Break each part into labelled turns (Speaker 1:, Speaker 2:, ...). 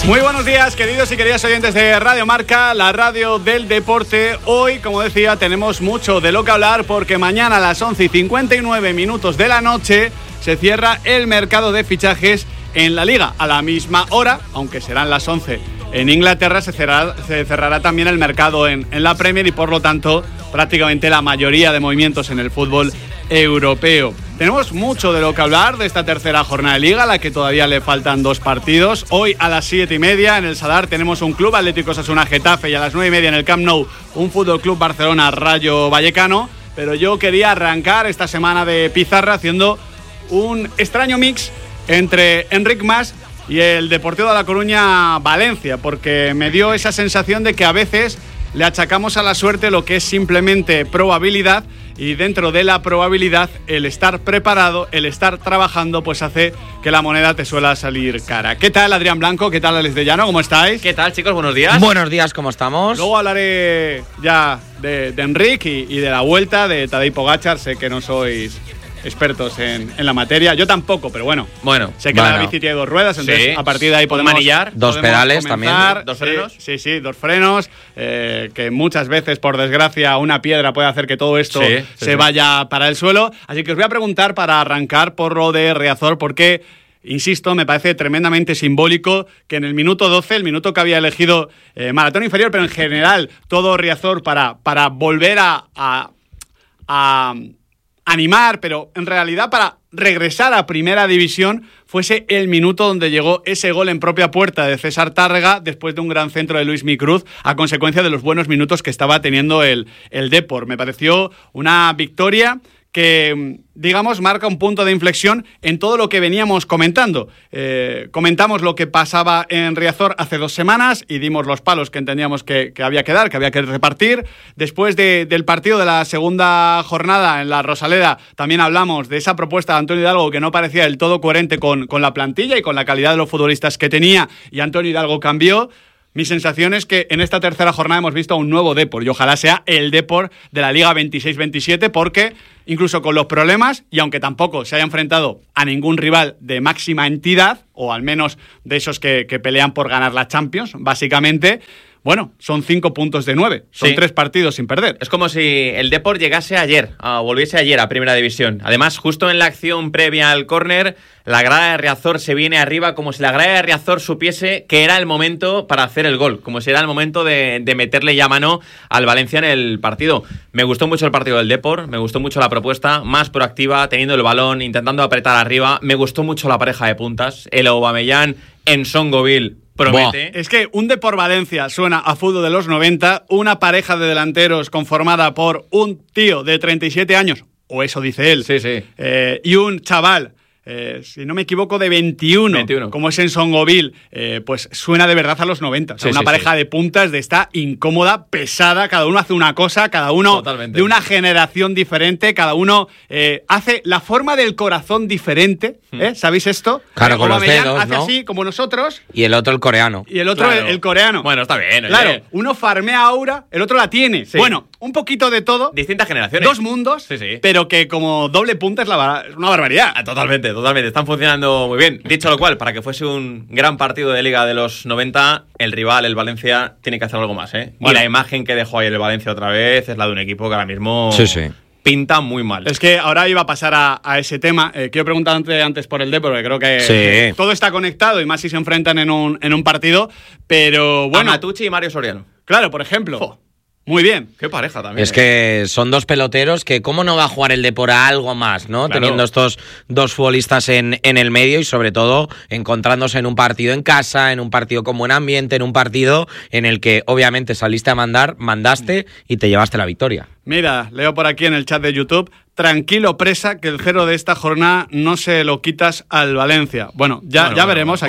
Speaker 1: Muy buenos días, queridos y queridas oyentes de Radio Marca, la radio del deporte. Hoy, como decía, tenemos mucho de lo que hablar porque mañana a las 11:59 de la noche se cierra el mercado de fichajes en la Liga. A la misma hora, aunque serán las 11 en Inglaterra, se cerrará también el mercado en la Premier y por lo tanto prácticamente la mayoría de movimientos en el fútbol europeo. Tenemos mucho de lo que hablar de esta tercera jornada de Liga, a la que todavía le faltan 2 partidos. Hoy a las 7:30 en el Sadar tenemos un Club Atlético Osasuna Getafe y a las 9:30 en el Camp Nou un Fútbol Club Barcelona Rayo Vallecano. Pero yo quería arrancar esta semana de pizarra haciendo un extraño mix entre Enric Mas y el Deportivo de La Coruña Valencia, porque me dio esa sensación de que a veces le achacamos a la suerte lo que es simplemente probabilidad, y dentro de la probabilidad el estar preparado, el estar trabajando, pues hace que la moneda te suela salir cara. ¿Qué tal, Adrián Blanco? ¿Qué tal, Alex de Llano? ¿Cómo estáis?
Speaker 2: ¿Qué tal, chicos? Buenos días.
Speaker 3: Buenos días, ¿cómo estamos?
Speaker 1: Luego hablaré ya de Enric y de la vuelta de Tadej Pogačar. Sé que no sois expertos en la materia, yo tampoco, pero bueno, sé que la bici tiene 2 ruedas, entonces sí, a partir de ahí podemos
Speaker 2: manillar,
Speaker 3: 2 pedales también,
Speaker 2: 2 frenos.
Speaker 1: Sí, 2 frenos, que muchas veces, por desgracia, una piedra puede hacer que todo esto se vaya para el suelo. Así que os voy a preguntar, para arrancar, por lo de Riazor, porque, insisto, me parece tremendamente simbólico que en el minuto 12, el minuto que había elegido Maratón Inferior, pero en general todo Riazor para volver a animar, pero en realidad para regresar a Primera División, fuese el minuto donde llegó ese gol en propia puerta de César Tárrega después de un gran centro de Luis Micruz, a consecuencia de los buenos minutos que estaba teniendo el Depor. Me pareció una victoria que, digamos, marca un punto de inflexión en todo lo que veníamos comentando. Comentamos lo que pasaba en Riazor hace 2 semanas y dimos los palos que entendíamos que había que dar, que había que repartir. Después del partido de la segunda jornada en la Rosaleda, también hablamos de esa propuesta de Antonio Hidalgo que no parecía del todo coherente con la plantilla y con la calidad de los futbolistas que tenía, y Antonio Hidalgo cambió. Mi sensación es que en esta tercera jornada hemos visto a un nuevo Depor, y ojalá sea el Depor de la Liga 26-27, porque incluso con los problemas, y aunque tampoco se haya enfrentado a ningún rival de máxima entidad, o al menos de esos que pelean por ganar la Champions, básicamente, bueno, son 5 puntos de 9, son 3 partidos sin perder.
Speaker 2: Es como si el Depor llegase ayer, volviese ayer a Primera División. Además, justo en la acción previa al córner, la grada de Riazor se viene arriba, como si la grada de Riazor supiese que era el momento para hacer el gol, como si era el momento de meterle ya mano al Valencia en el partido. Me gustó mucho el partido del Depor, me gustó mucho la propuesta, más proactiva, teniendo el balón, intentando apretar arriba. Me gustó mucho la pareja de puntas, el Aubameyang en Songoville. Promete.
Speaker 1: Es que un Depor Valencia suena a fútbol de los 90, una pareja de delanteros conformada por un tío de 37 años, o eso dice él, y un chaval, si no me equivoco, de 21. Como es en Songoville, pues suena de verdad a los 90. O sea, una pareja de puntas de esta incómoda, pesada, cada uno hace una cosa, cada uno de una generación diferente, cada uno hace la forma del corazón diferente, ¿sabéis esto?
Speaker 3: Claro, con los dedos,
Speaker 1: hace así, como nosotros.
Speaker 3: Y el otro el coreano.
Speaker 1: Y el otro el coreano.
Speaker 2: Bueno, está bien.
Speaker 1: Claro, uno farmea aura, el otro la tiene. Sí. Bueno, un poquito de todo.
Speaker 2: Distintas generaciones.
Speaker 1: 2 mundos, pero que como doble punta es una barbaridad.
Speaker 2: Totalmente. Están funcionando muy bien. Dicho lo cual, para que fuese un gran partido de Liga de los 90, el rival, el Valencia, tiene que hacer algo más, ¿eh? Bueno. Y la imagen que dejó ayer el Valencia otra vez es la de un equipo que ahora mismo pinta muy mal.
Speaker 1: Es que ahora iba a pasar a ese tema. Quiero preguntarte antes por el Depor, porque creo que todo está conectado, y más si se enfrentan en un partido. Pero bueno.
Speaker 2: Matucci y Mario Soriano.
Speaker 1: Claro, por ejemplo. Muy bien.
Speaker 2: Qué pareja también.
Speaker 3: Es que son 2 peloteros que cómo no va a jugar el Depor a algo más, ¿no? Claro. Teniendo estos 2 futbolistas en el medio, y sobre todo encontrándose en un partido en casa, en un partido con buen ambiente, en un partido en el que obviamente saliste a mandaste y te llevaste la victoria.
Speaker 1: Mira, leo por aquí en el chat de YouTube: tranquilo, Presa, que el 0 de esta jornada no se lo quitas al Valencia. Bueno, ya veremos.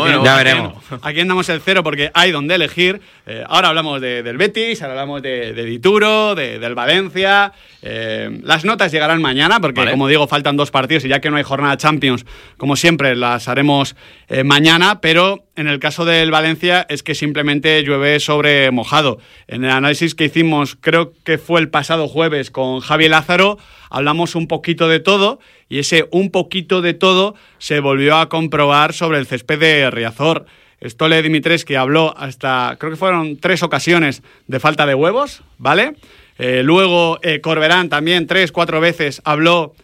Speaker 1: Aquí andamos el 0, porque hay donde elegir. Ahora hablamos del Betis, ahora hablamos de Dituro, del Valencia. Las notas llegarán mañana, porque como digo, faltan 2 partidos, y ya que no hay jornada Champions, como siempre, las haremos mañana. Pero en el caso del Valencia es que simplemente llueve sobre mojado. En el análisis que hicimos, creo que fue el pasado jueves, con Javi Lázaro, hablamos un poquito de todo, y ese un poquito de todo se volvió a comprobar sobre el césped de Riazor. Stole Dimitrescu habló hasta, creo que fueron 3 ocasiones de falta de huevos, ¿vale? Luego Corberán también 3-4 veces habló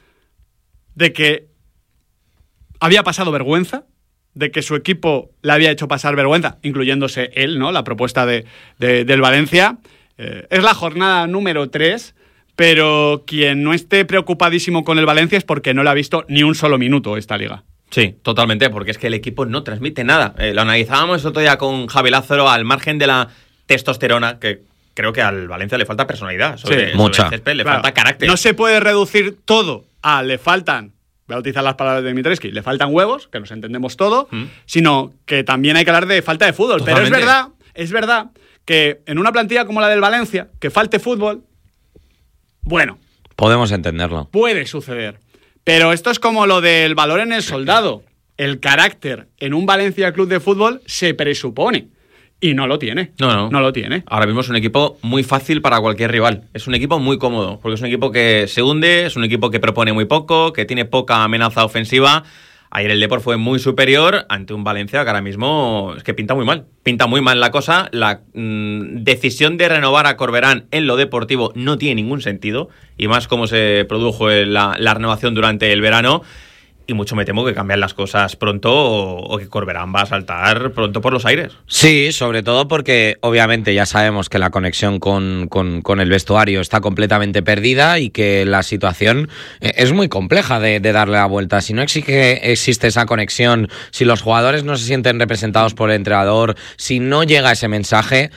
Speaker 1: de que había pasado vergüenza, de que su equipo le había hecho pasar vergüenza, incluyéndose él, ¿no? La propuesta del Valencia. Es la jornada número 3, pero quien no esté preocupadísimo con el Valencia es porque no le ha visto ni un solo minuto esta liga.
Speaker 2: Sí, totalmente, porque es que el equipo no transmite nada. Lo analizábamos el otro día con Javi Lázaro, al margen de la testosterona, que creo que al Valencia le falta personalidad. Sobre
Speaker 3: mucha.
Speaker 2: el césped le falta carácter.
Speaker 1: No se puede reducir todo a le faltan, voy a utilizar las palabras de Dimitrescu, le faltan huevos, que nos entendemos todo, sino que también hay que hablar de falta de fútbol.
Speaker 2: Totalmente.
Speaker 1: Pero es verdad que en una plantilla como la del Valencia, que falte fútbol, bueno,
Speaker 3: podemos entenderlo.
Speaker 1: Puede suceder. Pero esto es como lo del valor en el soldado. El carácter en un Valencia Club de Fútbol se presupone. Y no lo tiene. No lo tiene.
Speaker 2: Ahora mismo es un equipo muy fácil para cualquier rival. Es un equipo muy cómodo, porque es un equipo que se hunde, es un equipo que propone muy poco, que tiene poca amenaza ofensiva. Ayer el Depor fue muy superior ante un Valencia que ahora mismo es que pinta muy mal. Pinta muy mal la cosa. La decisión de renovar a Corberán en lo deportivo no tiene ningún sentido. Y más como se produjo la renovación durante el verano. Y mucho me temo que cambian las cosas pronto o que Corberán va a saltar pronto por los aires.
Speaker 3: Sí, sobre todo porque obviamente ya sabemos que la conexión con el vestuario está completamente perdida y que la situación es muy compleja de darle la vuelta. Si no existe esa conexión, si los jugadores no se sienten representados por el entrenador, si no llega ese mensaje,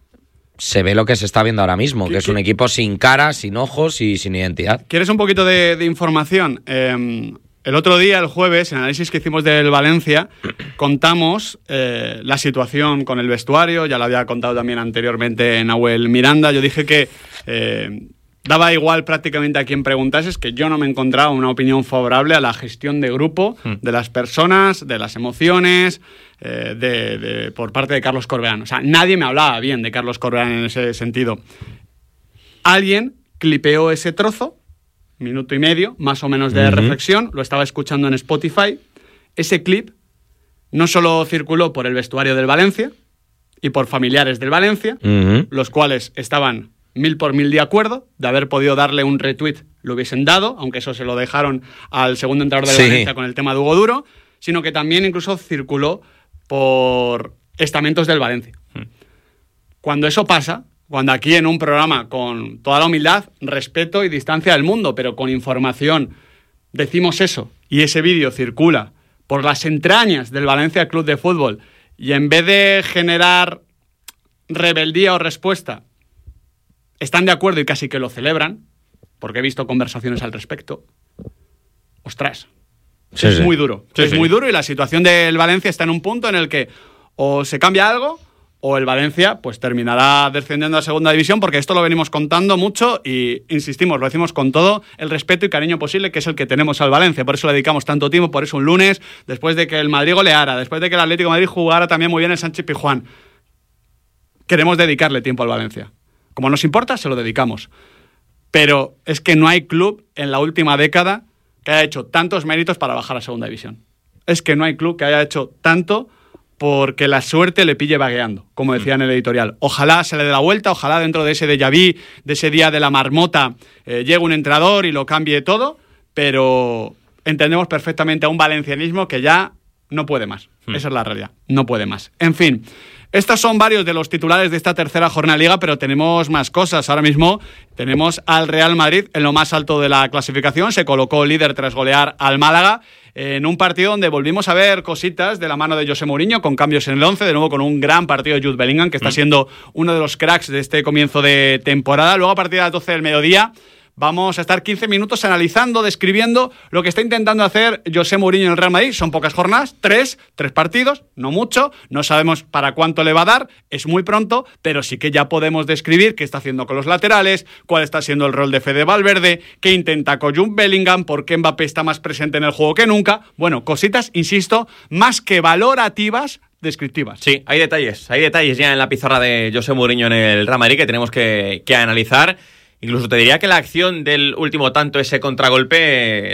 Speaker 3: se ve lo que se está viendo ahora mismo, que es un equipo sin cara, sin ojos y sin identidad.
Speaker 1: ¿Quieres un poquito de información? El otro día, el jueves, en el análisis que hicimos del Valencia, contamos la situación con el vestuario. Ya lo había contado también anteriormente Nahuel Miranda. Yo dije que daba igual prácticamente a quien preguntases, que yo no me encontraba una opinión favorable a la gestión de grupo, de las personas, de las emociones, por parte de Carlos Corberán. O sea, nadie me hablaba bien de Carlos Corberán en ese sentido. Alguien clipeó ese trozo, minuto y medio, más o menos de reflexión, lo estaba escuchando en Spotify. Ese clip no solo circuló por el vestuario del Valencia y por familiares del Valencia, los cuales estaban 1000 por 1000 de acuerdo, de haber podido darle un retweet lo hubiesen dado, aunque eso se lo dejaron al segundo entrenador del Valencia con el tema de Hugo Duro, sino que también incluso circuló por estamentos del Valencia. Cuando eso pasa, cuando aquí en un programa con toda la humildad, respeto y distancia del mundo, pero con información decimos eso y ese vídeo circula por las entrañas del Valencia Club de Fútbol y en vez de generar rebeldía o respuesta, están de acuerdo y casi que lo celebran, porque he visto conversaciones al respecto, ostras, es muy duro. Muy duro y la situación del Valencia está en un punto en el que o se cambia algo o el Valencia pues terminará descendiendo a segunda división, porque esto lo venimos contando mucho y insistimos, lo decimos con todo el respeto y cariño posible, que es el que tenemos al Valencia. Por eso le dedicamos tanto tiempo, por eso un lunes, después de que el Madrid goleara, después de que el Atlético de Madrid jugara también muy bien el Sánchez Pizjuán. Queremos dedicarle tiempo al Valencia. Como nos importa, se lo dedicamos. Pero es que no hay club en la última década que haya hecho tantos méritos para bajar a segunda división. Es que no hay club que haya hecho tanto porque la suerte le pille vagueando, como decía en el editorial. Ojalá se le dé la vuelta, ojalá dentro de ese déjà vu, de ese día de la marmota, llegue un entrenador y lo cambie todo, pero entendemos perfectamente a un valencianismo que ya no puede más. Esa es la realidad, no puede más. En fin, estos son varios de los titulares de esta tercera jornada de Liga, pero tenemos más cosas. Ahora mismo tenemos al Real Madrid en lo más alto de la clasificación. Se colocó líder tras golear al Málaga en un partido donde volvimos a ver cositas de la mano de José Mourinho, con cambios en el 11, de nuevo con un gran partido de Jude Bellingham, que está siendo uno de los cracks de este comienzo de temporada. Luego, a partir de las 12 del mediodía, vamos a estar 15 minutos analizando, describiendo lo que está intentando hacer José Mourinho en el Real Madrid. Son pocas jornadas, tres partidos, no mucho, no sabemos para cuánto le va a dar, es muy pronto, pero sí que ya podemos describir qué está haciendo con los laterales, cuál está siendo el rol de Fede Valverde, qué intenta con Jude Bellingham, por qué Mbappé está más presente en el juego que nunca. Bueno, cositas, insisto, más que valorativas, descriptivas.
Speaker 2: Sí, hay detalles ya en la pizarra de José Mourinho en el Real Madrid que tenemos que analizar. Incluso te diría que la acción del último tanto, ese contragolpe,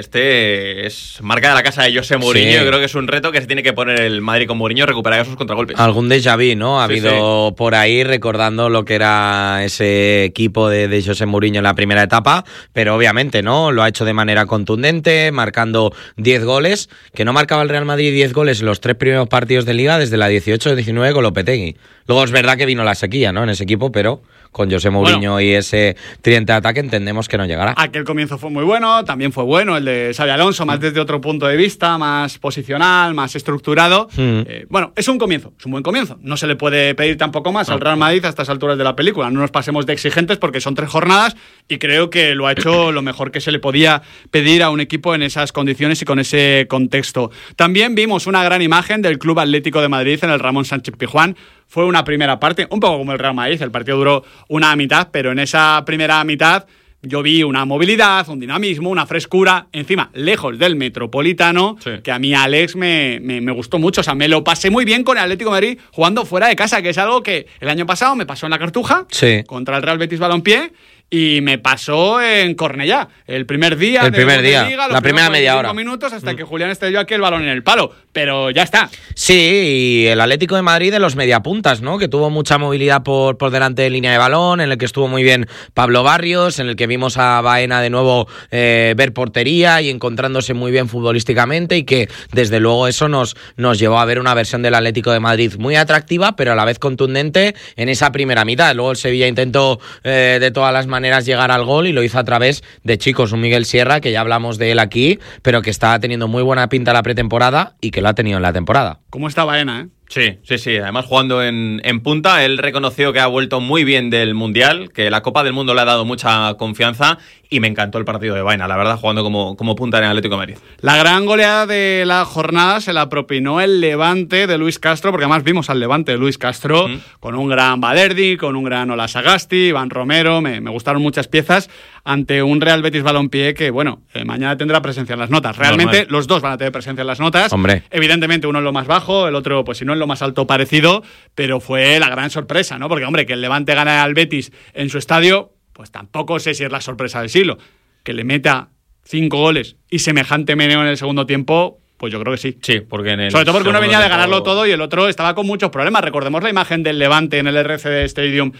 Speaker 2: es marca de la casa de José Mourinho.
Speaker 3: Sí.
Speaker 2: Yo creo que es un reto que se tiene que poner el Madrid con Mourinho, recuperar esos contragolpes.
Speaker 3: Algún déjà vu, ¿no? Ha
Speaker 2: Sí,
Speaker 3: habido por ahí recordando lo que era ese equipo de José Mourinho en la primera etapa, pero obviamente, ¿no? Lo ha hecho de manera contundente, marcando 10 goles, que no marcaba el Real Madrid 10 goles en los 3 primeros partidos de Liga desde la 18-19 con Lopetegui. Luego es verdad que vino la sequía, ¿no? En ese equipo, pero con José Mourinho y ese tridente de ataque entendemos que no llegará.
Speaker 1: Aquel comienzo fue muy bueno, también fue bueno el de Xabi Alonso, más desde otro punto de vista, más posicional, más estructurado. Bueno, es un comienzo, es un buen comienzo. No se le puede pedir tampoco más al Real Madrid a estas alturas de la película. No nos pasemos de exigentes porque son 3 jornadas y creo que lo ha hecho lo mejor que se le podía pedir a un equipo en esas condiciones y con ese contexto. También vimos una gran imagen del Club Atlético de Madrid en el Ramón Sánchez Pizjuán. Fue una primera parte, un poco como el Real Madrid, el partido duró una mitad, pero en esa primera mitad yo vi una movilidad, un dinamismo, una frescura, encima, lejos del Metropolitano, sí, que a mí Alex me gustó mucho. O sea, me lo pasé muy bien con el Atlético de Madrid jugando fuera de casa, que es algo que el año pasado me pasó en la Cartuja,
Speaker 3: sí,
Speaker 1: contra el Real Betis Balompié, y me pasó en Cornellá, el primer día
Speaker 3: de
Speaker 1: Liga,
Speaker 3: la primera media hora,
Speaker 1: minutos hasta que Julián estrelló aquí el balón en el palo, pero ya está.
Speaker 3: Sí, y el Atlético de Madrid de los mediapuntas, ¿no? Que tuvo mucha movilidad por delante de línea de balón, en el que estuvo muy bien Pablo Barrios, en el que vimos a Baena de nuevo ver portería y encontrándose muy bien futbolísticamente, y que desde luego eso nos llevó a ver una versión del Atlético de Madrid muy atractiva, pero a la vez contundente en esa primera mitad. Luego el Sevilla intentó de todas las maneras llegar al gol y lo hizo a través de chicos, un Miguel Sierra, que ya hablamos de él aquí, pero que está teniendo muy buena pinta la pretemporada y que lo ha tenido en la temporada.
Speaker 1: ¿Cómo está Baena,
Speaker 2: Sí. Además, jugando en punta, él reconoció que ha vuelto muy bien del Mundial, que la Copa del Mundo le ha dado mucha confianza, y me encantó el partido de Baena, la verdad, jugando como punta en el Atlético de Madrid.
Speaker 1: La gran goleada de la jornada se la propinó el Levante de Luis Castro, porque además vimos al Levante de Luis Castro con un gran Balerdi, con un gran Ola Sagasti, Iván Romero, me gustaron muchas piezas, ante un Real Betis Balompié que, bueno, mañana tendrá presencia en las notas. Realmente normal, los dos van a tener presencia en las notas.
Speaker 3: Hombre.
Speaker 1: Evidentemente uno en lo más bajo, el otro, pues si no en lo más alto, parecido, pero fue la gran sorpresa, ¿no? Porque, hombre, que el Levante gane al Betis en su estadio, pues tampoco sé si es la sorpresa del siglo. Que le meta 5 goles y semejante meneo en el segundo tiempo, pues yo creo que sí.
Speaker 2: Sí, porque en el
Speaker 1: sobre todo porque uno venía de ganarlo todo y el otro estaba con muchos problemas. Recordemos la imagen del Levante en el RCD Stadium